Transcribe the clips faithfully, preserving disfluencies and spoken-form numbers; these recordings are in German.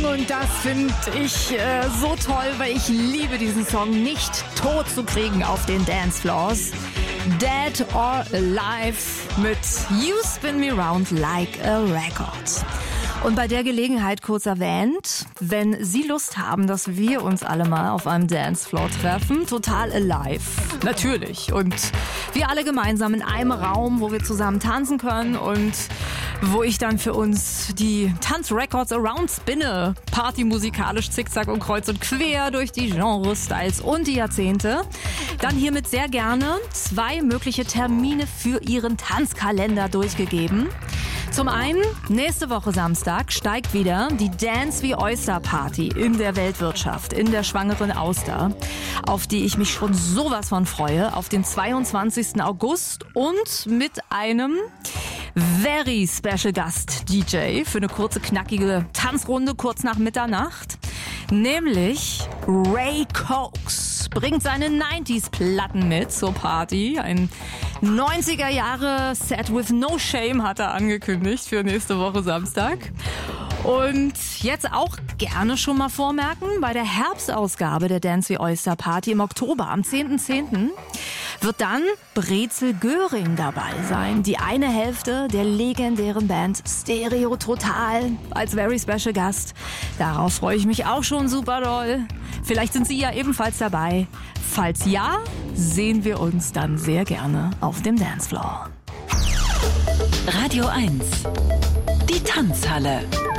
Song und das finde ich äh, so toll, weil ich liebe diesen Song nicht tot zu kriegen auf den Dancefloors. Dead or Alive mit You Spin Me Round Like a Record. Und bei der Gelegenheit kurz erwähnt, wenn Sie Lust haben, dass wir uns alle mal auf einem Dancefloor treffen, total alive, natürlich. Und wir alle gemeinsam in einem Raum, wo wir zusammen tanzen können und wo ich dann für uns die Tanzrecords around spinne. Party musikalisch zickzack und kreuz und quer durch die Genres, Styles und die Jahrzehnte. Dann hiermit sehr gerne zwei mögliche Termine für Ihren Tanzkalender durchgegeben. Zum einen, nächste Woche Samstag steigt wieder die Dance wie Oyster Party in der Weltwirtschaft, in der Schwangeren Auster, auf die ich mich schon sowas von freue, auf den zweiundzwanzigsten August und mit einem very special Gast D J für eine kurze, knackige Tanzrunde kurz nach Mitternacht, nämlich Ray Cokes bringt seine neunziger-Platten mit zur Party. Ein neunziger-Jahre-Set with no shame hat er angekündigt für nächste Woche Samstag. Und jetzt auch gerne schon mal vormerken, bei der Herbstausgabe der Dance wie Oyster Party im Oktober, am zehnten zehnten wird dann Brezel Göring dabei sein. Die eine Hälfte der legendären Band Stereo Total als very special Gast. Darauf freue ich mich auch schon super doll. Vielleicht sind Sie ja ebenfalls dabei. Falls ja, sehen wir uns dann sehr gerne auf dem Dancefloor. Radio eins, die Tanzhalle.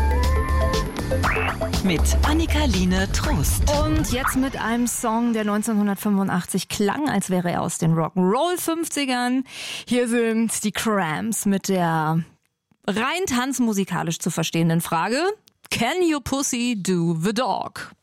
Mit Annika-Line Trost. Und jetzt mit einem Song, der neunzehnhundertfünfundachtzig klang, als wäre er aus den Rock'n'Roll fünfzigern. Hier sind die Cramps mit der rein tanzmusikalisch zu verstehenden Frage: Can your pussy do the dog?